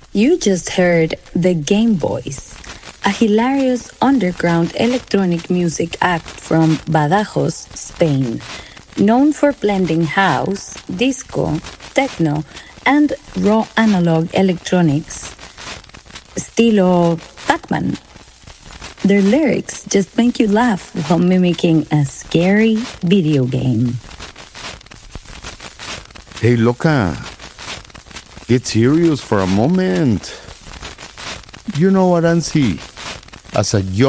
You just heard The Game Boys, a hilarious underground electronic music act from Badajoz, Spain, known for blending house, disco, techno, and raw analog electronics, estilo Pac-Man. Their lyrics just make you laugh while mimicking a scary video game. Hey, loca, get serious for a moment. You know what, Ansi? As a